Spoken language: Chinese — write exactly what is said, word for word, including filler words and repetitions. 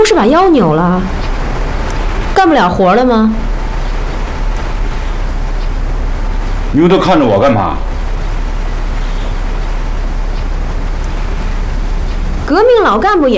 是把腰扭了？干不了活了吗？ 你们都看着我干嘛？ 革命老干部也